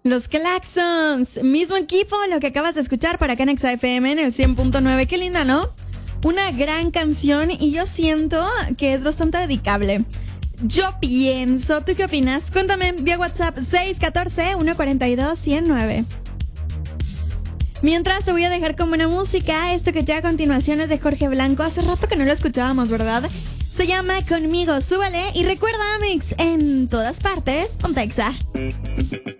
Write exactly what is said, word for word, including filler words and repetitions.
Los Claxons, mismo equipo, lo que acabas de escuchar para acá en Exa F M en el cien punto nueve. Qué linda, ¿no? Una gran canción y yo siento que es bastante dedicable. Yo pienso, ¿tú qué opinas? Cuéntame vía WhatsApp seis uno cuatro, uno cuatro dos, uno cero nueve. Mientras te voy a dejar con buena música. Esto que ya a continuación es de Jorge Blanco. Hace rato que no lo escuchábamos, ¿verdad? Se llama Conmigo, súbale. Y recuerda, Mix, en todas partes, ponte Exa.